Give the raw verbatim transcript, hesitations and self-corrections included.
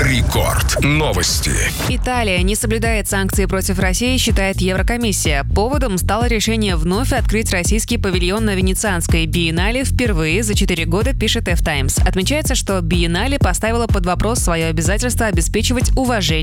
Рекорд. Новости. Италия не соблюдает санкции против России, считает Еврокомиссия. Поводом стало решение вновь открыть российский павильон на Венецианской биеннале впервые за четыре года, пишет F-Times. Отмечается, что биеннале поставила под вопрос свое обязательство обеспечивать уважение